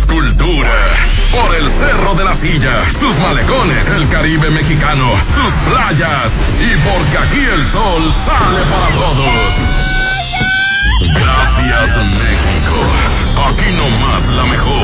cultura. Por el Cerro de la Silla, sus malecones, el Caribe mexicano, sus playas. Y porque aquí el sol sale para todos. Gracias, México. Aquí nomás la mejor.